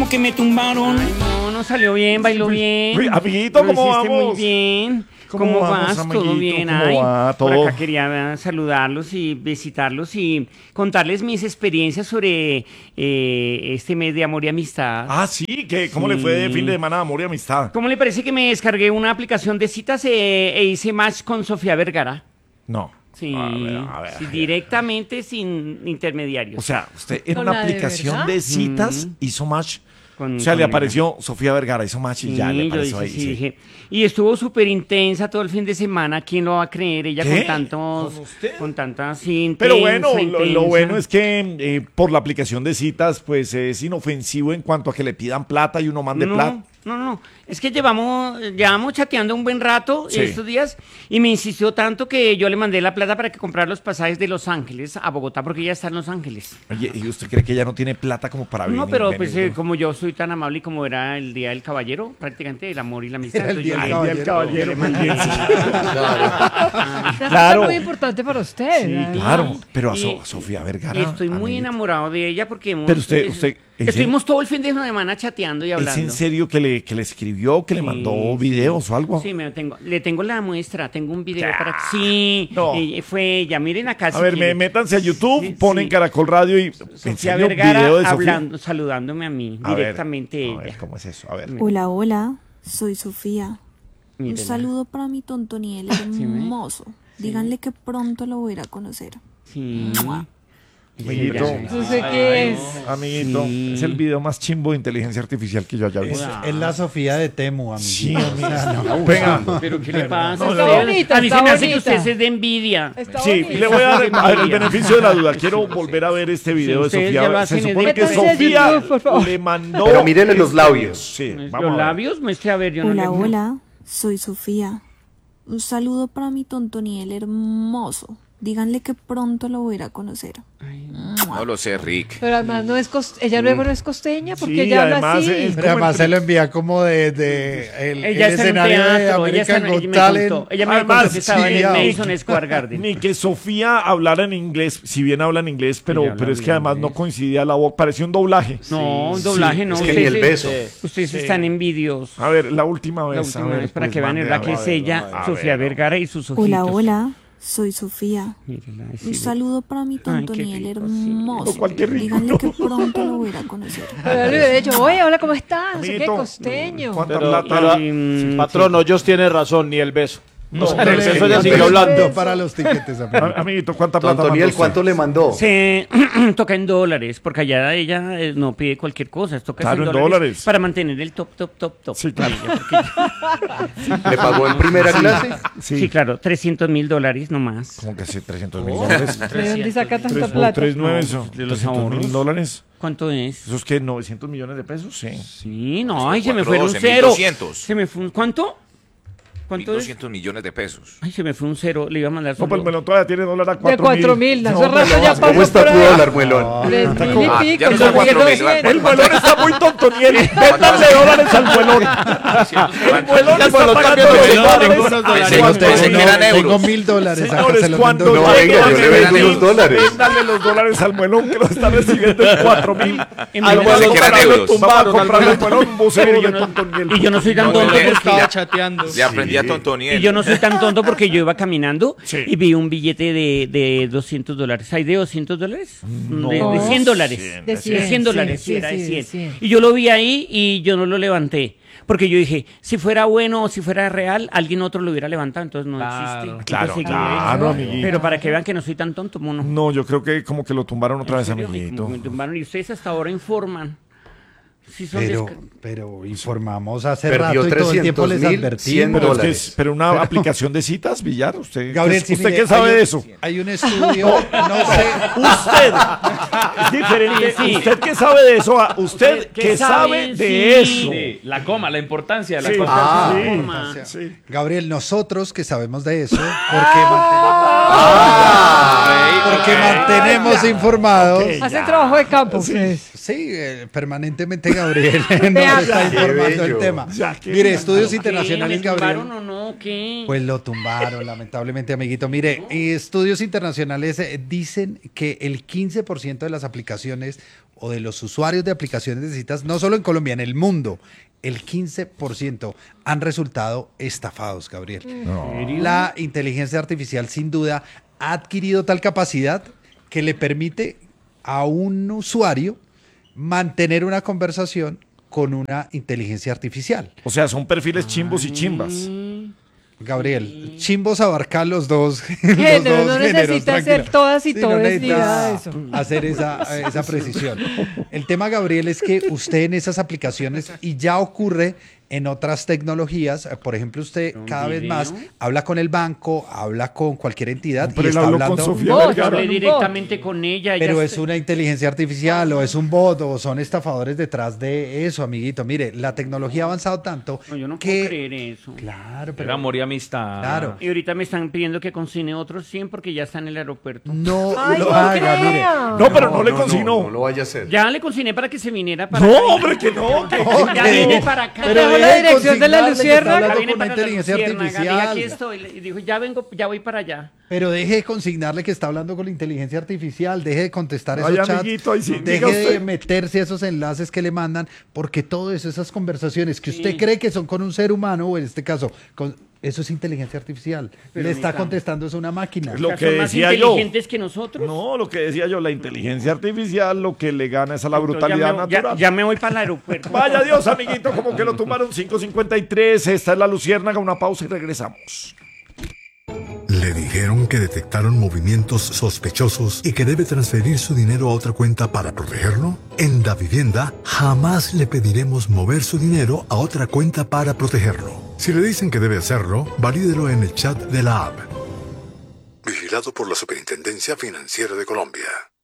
como que me tumbaron. Ay, no salió bien, bailó bien. Uy, amiguito, Lo ¿cómo hiciste vamos? muy bien. ¿Cómo vamos, vas? amiguito? ¿Todo bien? ¿Cómo Ay, va? por ¿Todo? acá quería saludarlos y visitarlos y contarles mis experiencias sobre este mes de amor y amistad. Ah, sí, ¿cómo le fue de fin de semana de amor y amistad? ¿Cómo le parece que me descargué una aplicación de citas e hice match con Sofía Vergara? No. Sí, A ver. sí, directamente sin intermediarios. O sea, usted en ¿Con una la de aplicación verdad? de citas hizo match. Con- O sea, le con ella. apareció Sofía Vergara, hizo match y ya le yo apareció dije, ahí. sí, dije. Y estuvo súper intensa todo el fin de semana. ¿Quién lo va a creer? Ella ¿Qué? con tantos, ¿Con usted? con tantas, sí, Pero intensa, bueno, lo intensa. bueno es que por la aplicación de citas, pues es inofensivo en cuanto a que le pidan plata y uno mande plata. No. Es que llevamos chateando un buen rato Sí. estos días y me insistió tanto que yo le mandé la plata para que comprara los pasajes de Los Ángeles a Bogotá porque ella está en Los Ángeles. Oye, ¿y usted cree que ella no tiene plata como para venir? No, pero pues como yo soy tan amable y como era el Día del Caballero, prácticamente el amor y la amistad. Era el entonces Día yo del le- Caballero. yo le mandé- Esta Claro. es muy importante para usted. Sí, ¿verdad? claro, pero a Y- Sofía Vergara. Y estoy muy amiguito. enamorado de ella porque hemos, Pero usted, ¿en estuvimos todo el fin de semana chateando y ¿Es hablando. en serio que le escribió, que le Sí, mandó videos o algo? Sí, le tengo la muestra, tengo un video para que... Sí, No. fue ella, miren acá. A si ver, quieren. métanse a YouTube, Sí, ponen sí. Caracol Radio y Sofía enseña un Vergara video de Sofía. hablando, saludándome a mí, A ver, directamente a ver, ella. ¿cómo es eso? A ver. Hola, hola, soy Sofía. Un Mírenla. saludo para mi Tontoniel hermoso. Díganle que pronto lo voy a ir a conocer. Sí. Amiguito, ¿Entonces qué es? amiguito, Sí. es el video más chimbo de inteligencia artificial que yo haya Es, visto. es la Sofía de Temu, amigo. Sí, amigo. Venga. ¿Pero qué le pasa? Está Usted- bonita, a mí se está me hace que bonita. usted es de envidia. Está Sí, bonito. le voy a dar el beneficio de la duda. Quiero volver a ver este video de ustedes ya lo Sofía. hacen Se en supone que Métanse a Sofía YouTube, por favor. le mandó. Pero mírenle los labios. Sí, vamos a Los ver. labios, muestre a ver, yo no Hola, le- hola, soy Sofía. Un saludo para mi Tontoniel hermoso. Díganle que pronto lo voy a ir a conocer. No lo sé, Rick. Pero además no es ella luego no es costeña porque Sí, ella habla además así. es- Pero además se lo envía como de el Ella está en un escenario de teatro, ella American está en- Got ella me Talent. contó, ella me Además, contó que estaba sí, en el ya. Madison Square Garden. Ni que Sofía hablara en inglés, si bien habla en inglés, Ella pero habla es que bien además no inglés. coincidía la voz, parecía un doblaje. No, un doblaje no. es que ni el beso. Ustedes están envidiosos. A ver, la última vez. La a última ver, vez para pues, que vean mande, la a que ver, es ella, a Sofía ver. Vergara y sus ojitos. Hola, hola, soy Sofía. Mírenla, Un sí, saludo para mi qué Tontoniel rico, hermoso. sí. Cualquier rico. Díganle que pronto lo voy a ir a conocer. Pero le hubiera dicho, oye, hola, ¿cómo estás? No sé qué, Amiguito, costeño. ¿cuánta Pero, plata? patrón, Hoyos tiene razón, ni el beso. No, O sea, en el no, beso no, ya no, siguió no, hablando. Para los tiquetes, amigo. Amiguito, ¿cuánta plata? Don Toniel, mandó ¿cuánto usted? le mandó? Se toca en dólares, porque allá ella no pide cualquier cosa, toca Claro, en en dólares, dólares. para mantener el top. Sí, claro. ¿Le pagó en primera clase? Sí, claro, $300,000 nomás. Como que sí, 300 mil dólares. ¿De dónde saca tanta Tres, plata? 3,9 No, eso. de los 300 ahorros. mil dólares. ¿Cuánto es? ¿Eso es que 900 millones de pesos? Sí. Sí, no, ay, se me fue un 412, cero. 1.200. Se me fue un, ¿cuánto? ¿Cuánto es? 1.200 millones de pesos. Ay, se me fue un cero, le iba a mandar No, pues solo- el melón todavía tiene dólar a De 4,000. 4.000, hace rato ya pasó ¿Cómo está por tu ahí. dólar, muelón? 3.000 y Ah, pico, ya no son 4.000, 2.200. El melón está muy tontoniel. Métanle dólares al melón. El melón está pagando dólares. Pensé que eran Tengo euros. $1,000. Acá Señores, se los cuando vendo. No, llegue venga, a yo le vendo Medellín, los dólares. véndale los dólares al melón que lo está recibiendo en 4,000. En Al Medellín. melón que eran comprarle euros. tumbado, a comprarle al melón un bucero Pero yo de no- tontoniel. Y yo no soy tan tonto Toniel, porque... ya- chateando. Le aprendí a Tontoniel. Y yo no soy tan tonto porque yo iba caminando Sí. y vi un billete de $200. ¿Hay de $200? No. De $100. De 100, $100, sí, sí, era de sí, 100. 100. Y yo lo vi ahí y yo no lo levanté. Porque yo dije, si fuera bueno o si fuera real, alguien otro lo hubiera levantado, entonces no existe. Claro, Entonces, claro, amiguito. Pero para que vean que no soy tan tonto, mono. No, yo creo que como que lo tumbaron otra vez, ¿En serio? amiguito. Me tumbaron y ustedes hasta ahora informan. Sí son Pero informamos hace Perdió rato y todo el tiempo les 300.100 advertimos. Pero, dólares. pero una aplicación de citas, Villar, ¿usted, Gabriel, ¿usted sí, mire, qué sabe hay de un- eso? Hay un estudio, no sé. Usted, es diferente. Sí, sí. ¿Usted qué sabe de eso? ¿Usted qué sabe de eso? Sí, la coma, la importancia de la Sí, cosa. Ah. sí. Gabriel, nosotros que sabemos de eso, porque mantenemos informados. Ok. Hacen trabajo de campo ustedes. Sí, permanentemente Gabriel nos está informando el tema. Mire, estudios ¿Qué? internacionales, ¿Me tumbaron Gabriel. o no? ¿Qué? Pues lo tumbaron, lamentablemente, amiguito. Mire, estudios internacionales dicen que el 15% de las aplicaciones o de los usuarios de aplicaciones de citas, no solo en Colombia, en el mundo, el 15% han resultado estafados, Gabriel. La inteligencia artificial, sin duda, ha adquirido tal capacidad que le permite a un usuario mantener una conversación con una inteligencia artificial. O sea, son perfiles chimbos y chimbas. Gabriel, chimbos abarcar los dos, Género, no necesita tranquilo. ser todas y Sí, todes, no ni nada de necesita eso. hacer esa precisión. El tema, Gabriel, es que usted en esas aplicaciones, y ya ocurre en otras tecnologías, por ejemplo, usted ¿Un cada vez video? más habla con el banco, habla con cualquier entidad Pero y él está habló hablando... con Sofía Vos, Vergara. Hablé un bot. directamente con ella. Pero ella es una inteligencia artificial o es un bot o son estafadores detrás de eso, amiguito. Mire, la tecnología ha avanzado tanto No, yo no que... puedo creer eso. Claro, Era pero... amor y amistad. Claro. Y ahorita me están pidiendo que consigne otros 100 porque ya está en el aeropuerto. No Ay, lo no haga, mire. crea. No, pero no le consignó. No lo vaya a hacer. Ya le consigné para que se viniera para No, acá. hombre, que no. Que... Ya viene para acá. Pero Trajo la deje dirección de la consignarle que está Luciérnaga. hablando Ya viene con una para la inteligencia Luciérnaga. Diga, artificial. aquí estoy. Y dijo, ya vengo, ya voy para allá. Pero deje de consignarle que está hablando con la inteligencia artificial, deje de contestar esos Ay, chats, amiguito, ahí sí, deje diga de usted. meterse a esos enlaces que le mandan, porque todo eso, esas conversaciones que usted cree que son con un ser humano, o en este caso, eso es inteligencia artificial. Pero le está mira. contestando eso a una máquina. Lo O sea, que son más decía yo. inteligentes que nosotros. No, lo que decía yo, la inteligencia artificial lo que le gana es a la Entonces, brutalidad ya natural. ya me voy para el aeropuerto. Vaya Dios, amiguito, como que lo tumbaron 5:53. Esta es la Luciérnaga, una pausa y regresamos. Le dijeron que detectaron movimientos sospechosos y que debe transferir su dinero a otra cuenta para protegerlo. En Davivienda jamás le pediremos mover su dinero a otra cuenta para protegerlo. Si le dicen que debe hacerlo, valídelo en el chat de la app. Vigilado por la Superintendencia Financiera de Colombia.